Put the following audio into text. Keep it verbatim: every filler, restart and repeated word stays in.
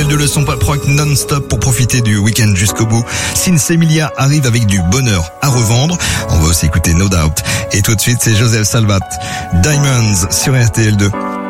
L deux, le son pop rock non-stop pour profiter du week-end jusqu'au bout. Sinsemilia arrive avec du bonheur à revendre. On va aussi écouter No Doubt. Et tout de suite, c'est Joseph Salvat. Diamonds sur R T L deux.